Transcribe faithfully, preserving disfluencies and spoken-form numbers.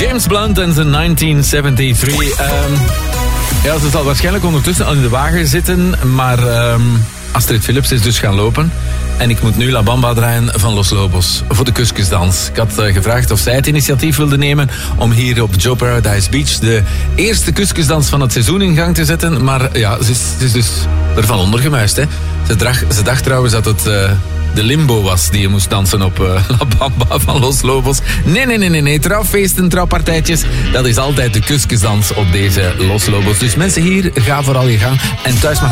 James Blunt en zijn negentien zevenenzeventig. Um, ja, ze zal waarschijnlijk ondertussen al in de wagen zitten, maar um, Astrid Philips is dus gaan lopen. En ik moet nu La Bamba draaien van Los Lobos voor de kuskusdans. Ik had uh, gevraagd of zij het initiatief wilde nemen om hier op Joe Paradise Beach de eerste kuskusdans van het seizoen in gang te zetten. Maar ja, ze is, ze is dus ervan ondergemuist. Hè. Ze, dracht, ze dacht trouwens dat het uh, de limbo was die je moest dansen op uh, La Bamba van Los Lobos. Nee, nee, nee, nee, nee. Trouwfeesten, trouwpartijtjes, dat is altijd de kuskusdans op deze Los Lobos. Dus mensen hier, ga vooral je gang. En thuis mag